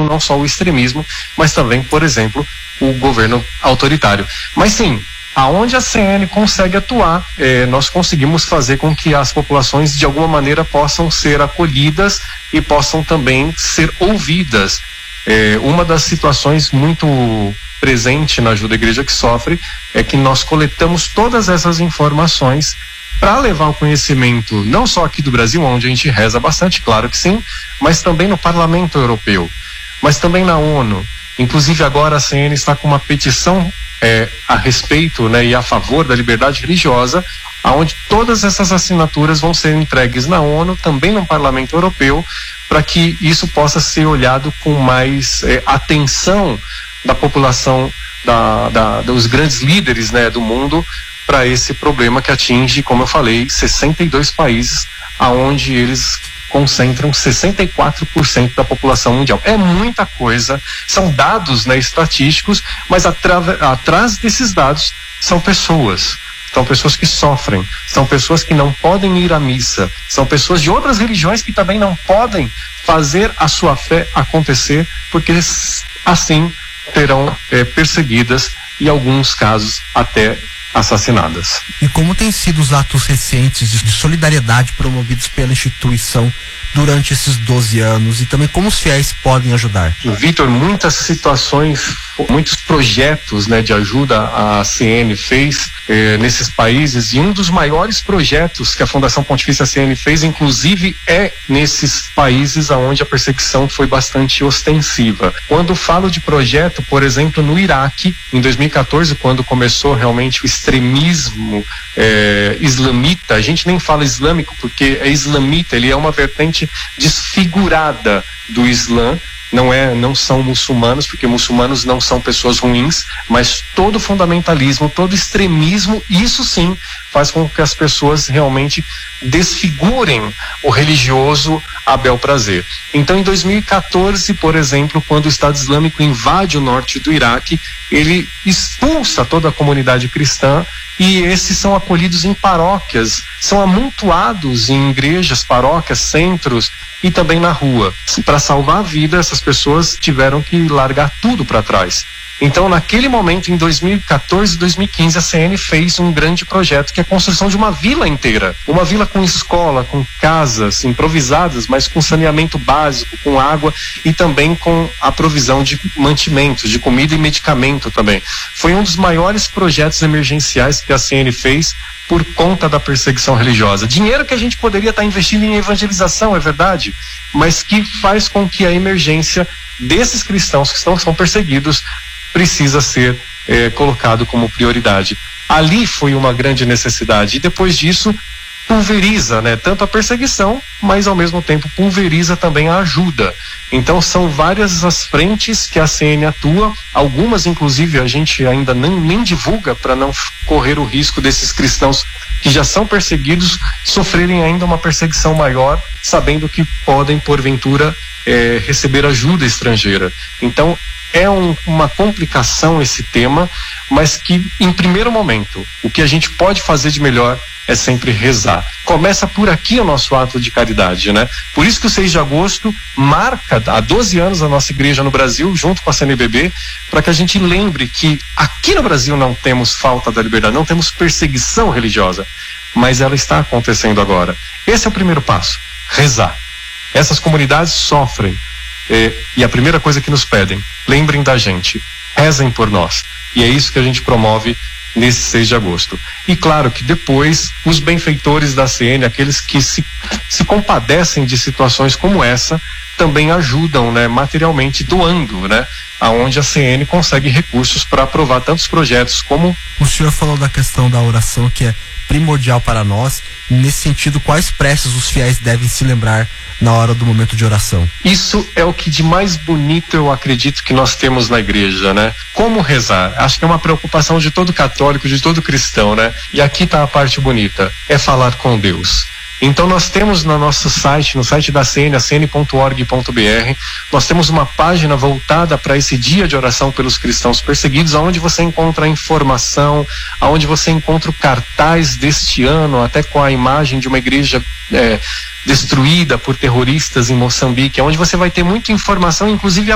não só o extremismo, mas também, por exemplo, o governo autoritário. Mas sim, aonde a CN consegue atuar, nós conseguimos fazer com que as populações de alguma maneira possam ser acolhidas e possam também ser ouvidas. Uma das situações muito presente na Ajuda à Igreja que Sofre é que nós coletamos todas essas informações para levar o conhecimento não só aqui do Brasil, onde a gente reza bastante, claro que sim, mas também no Parlamento Europeu, mas também na ONU. Inclusive agora a CN está com uma petição a respeito, né, e a favor da liberdade religiosa, aonde todas essas assinaturas vão ser entregues na ONU, também no Parlamento Europeu, para que isso possa ser olhado com mais atenção da população, dos grandes líderes, né, do mundo, para esse problema que atinge, como eu falei, 62 países, aonde eles concentram 64% da população mundial. É muita coisa, são dados, né, estatísticos, mas atrás desses dados são pessoas que sofrem, são pessoas que não podem ir à missa, são pessoas de outras religiões que também não podem fazer a sua fé acontecer, porque assim terão perseguidas e, em alguns casos, até assassinadas. E como têm sido os atos recentes de solidariedade promovidos pela instituição durante esses 12 anos e também como os fiéis podem ajudar? Vitor, muitas situações, muitos projetos, né, de ajuda a CN fez nesses países, e um dos maiores projetos que a Fundação Pontifícia CN fez, inclusive, é nesses países onde a perseguição foi bastante ostensiva. Quando falo de projeto, por exemplo, no Iraque, em 2014, quando começou realmente o extremismo islamita, a gente nem fala islâmico porque é islamita, ele é uma vertente desfigurada do Islã. Não são muçulmanos, porque muçulmanos não são pessoas ruins, mas todo fundamentalismo, todo extremismo, isso sim faz com que as pessoas realmente desfigurem o religioso a bel prazer. Então, em 2014, por exemplo, quando o Estado Islâmico invade o norte do Iraque, ele expulsa toda a comunidade cristã, e esses são acolhidos em paróquias, são amontoados em igrejas, paróquias, centros e também na rua. Para salvar a vida, essas pessoas tiveram que largar tudo para trás. Então, naquele momento, em 2014 e 2015, a CN fez um grande projeto, que é a construção de uma vila inteira. Uma vila com escola, com casas improvisadas, mas com saneamento básico, com água e também com a provisão de mantimentos, de comida e medicamento também. Foi um dos maiores projetos emergenciais que a CN fez por conta da perseguição religiosa. Dinheiro que a gente poderia estar investindo em evangelização, é verdade, mas que faz com que a emergência desses cristãos que são perseguidos precisa ser colocado como prioridade. Ali foi uma grande necessidade, e depois disso pulveriza, né, tanto a perseguição, mas ao mesmo tempo pulveriza também a ajuda. Então são várias as frentes que a CN atua, algumas inclusive a gente ainda nem divulga, para não correr o risco desses cristãos que já são perseguidos sofrerem ainda uma perseguição maior, sabendo que podem porventura receber ajuda estrangeira. Então é uma complicação esse tema, mas que em primeiro momento o que a gente pode fazer de melhor é sempre rezar. Começa por aqui o nosso ato de caridade, né? Por isso que o 6 de agosto marca há 12 anos a nossa igreja no Brasil, junto com a CNBB, para que a gente lembre que aqui no Brasil não temos falta da liberdade, não temos perseguição religiosa, mas ela está acontecendo agora. Esse é o primeiro passo, rezar. Essas comunidades sofrem, e a primeira coisa que nos pedem, lembrem da gente, rezem por nós. E é isso que a gente promove nesse 6 de agosto. E claro que depois os benfeitores da CN, aqueles que se compadecem de situações como essa, também ajudam, né, materialmente, doando, né, aonde a CN consegue recursos para aprovar tantos projetos como... O senhor falou da questão da oração, que é primordial para nós. Nesse sentido, quais preces os fiéis devem se lembrar na hora do momento de oração? Isso é o que de mais bonito eu acredito que nós temos na igreja, né? Como rezar? Acho que é uma preocupação de todo católico, de todo cristão, né? E aqui está a parte bonita, é falar com Deus. Então nós temos no nosso site, no site da CN, acn.org.br, nós temos uma página voltada para esse dia de oração pelos cristãos perseguidos, onde você encontra informação, onde você encontra o cartaz deste ano, até com a imagem de uma igreja destruída por terroristas em Moçambique, onde você vai ter muita informação, inclusive